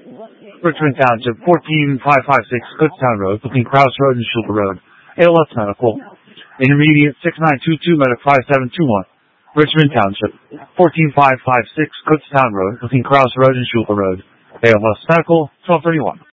Richmond Township, 14556 Kutztown Road, between Krause Road and Schuler Road. ALS Medical. Intermediate 6922 Medic 5721. Richmond Township, 14556 Kutztown Road, between Krause Road and Schuler Road. ALS Medical, 1231.